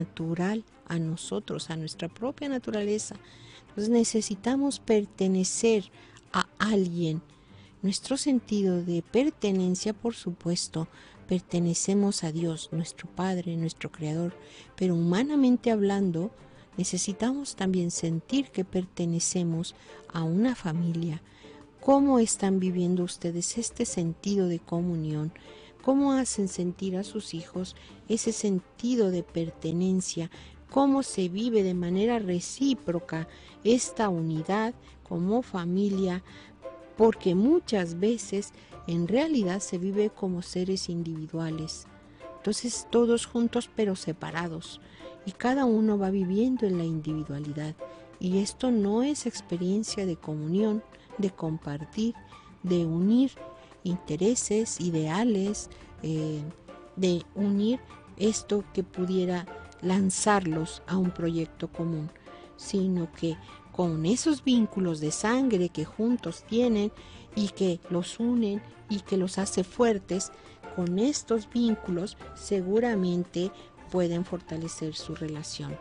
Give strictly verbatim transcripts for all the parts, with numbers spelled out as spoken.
natural a nosotros, a nuestra propia naturaleza. Entonces necesitamos pertenecer a alguien. Nuestro sentido de pertenencia, por supuesto, pertenecemos a Dios, nuestro Padre, nuestro Creador, pero humanamente hablando, necesitamos también sentir que pertenecemos a una familia. ¿Cómo están viviendo ustedes este sentido de comunión? ¿Cómo hacen sentir a sus hijos ese sentido de pertenencia? ¿Cómo se vive de manera recíproca esta unidad como familia? Porque muchas veces en realidad se vive como seres individuales. Entonces todos juntos pero separados. Y cada uno va viviendo en la individualidad. Y esto no es experiencia de comunión, de compartir, de unir intereses, ideales, eh, de unir esto que pudiera lanzarlos a un proyecto común, sino que con esos vínculos de sangre que juntos tienen y que los unen y que los hace fuertes, con estos vínculos seguramente pueden fortalecer su relación.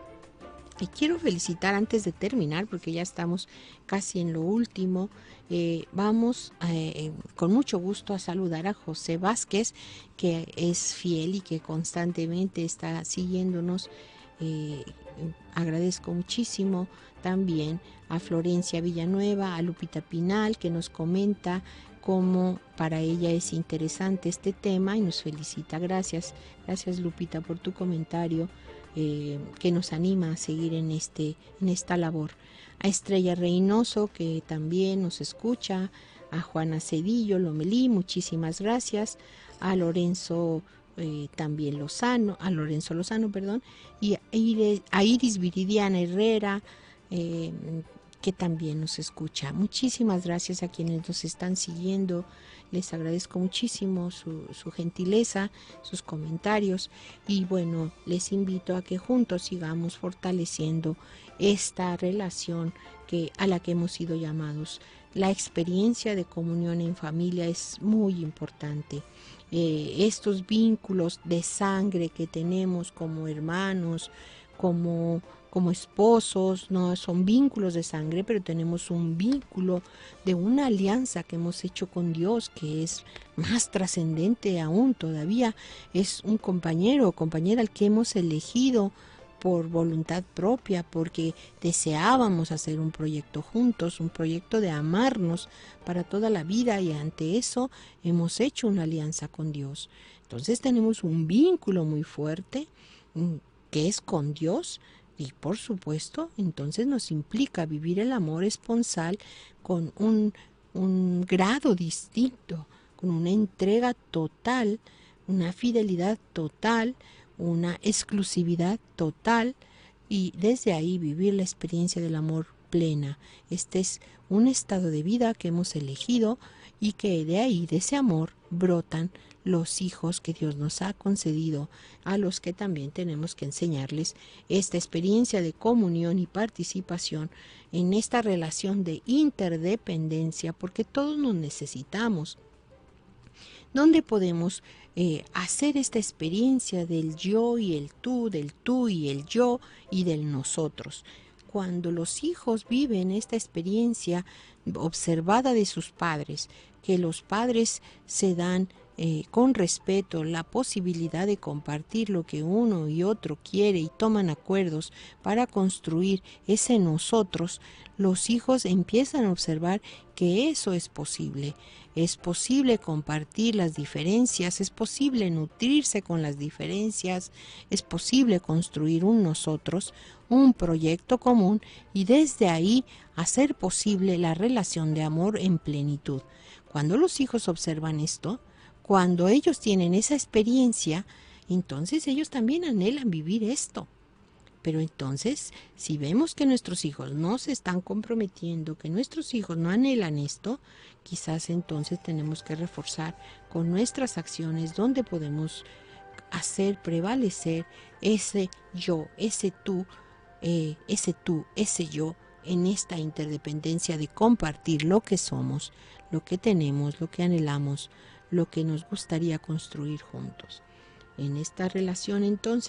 Y quiero felicitar antes de terminar, porque ya estamos casi en lo último, eh, vamos eh, con mucho gusto a saludar a José Vázquez, que es fiel y que constantemente está siguiéndonos. Eh, agradezco muchísimo también a Florencia Villanueva, a Lupita Pinal, que nos comenta cómo para ella es interesante este tema y nos felicita. Gracias, gracias Lupita por tu comentario. Eh, que nos anima a seguir en, este, en esta labor. A Estrella Reynoso, que también nos escucha, a Juana Cedillo Lomelí, muchísimas gracias, a Lorenzo eh, también Lozano, a Lorenzo Lozano, perdón, y a Iris, a Iris Viridiana Herrera, eh, que también nos escucha. Muchísimas gracias a quienes nos están siguiendo. Les agradezco muchísimo su, su gentileza, sus comentarios y bueno, les invito a que juntos sigamos fortaleciendo esta relación que, a la que hemos sido llamados. La experiencia de comunión en familia es muy importante. Eh, estos vínculos de sangre que tenemos como hermanos, como como esposos, no son vínculos de sangre, pero tenemos un vínculo de una alianza que hemos hecho con Dios, que es más trascendente aún todavía, es un compañero o compañera al que hemos elegido por voluntad propia, porque deseábamos hacer un proyecto juntos, un proyecto de amarnos para toda la vida, y ante eso hemos hecho una alianza con Dios. Entonces tenemos un vínculo muy fuerte que es con Dios. Y por supuesto, entonces nos implica vivir el amor esponsal con un, un grado distinto, con una entrega total, una fidelidad total, una exclusividad total, y desde ahí vivir la experiencia del amor plena. Este es un estado de vida que hemos elegido y que de ahí, de ese amor, brotan los hijos que Dios nos ha concedido, a los que también tenemos que enseñarles esta experiencia de comunión y participación en esta relación de interdependencia, porque todos nos necesitamos, donde podemos eh, hacer esta experiencia del yo y el tú, del tú y el yo y del nosotros. Cuando los hijos viven esta experiencia observada de sus padres, que los padres se dan eh, con respeto la posibilidad de compartir lo que uno y otro quiere y toman acuerdos para construir ese nosotros, los hijos empiezan a observar que eso es posible. Es posible compartir las diferencias, es posible nutrirse con las diferencias, es posible construir un nosotros, un proyecto común, y desde ahí hacer posible la relación de amor en plenitud. Cuando los hijos observan esto, cuando ellos tienen esa experiencia, entonces ellos también anhelan vivir esto. Pero entonces, si vemos que nuestros hijos no se están comprometiendo, que nuestros hijos no anhelan esto, quizás entonces tenemos que reforzar con nuestras acciones donde podemos hacer prevalecer ese yo, ese tú, eh, ese tú, ese yo, en esta interdependencia de compartir lo que somos, lo que tenemos, lo que anhelamos, lo que nos gustaría construir juntos. En esta relación entonces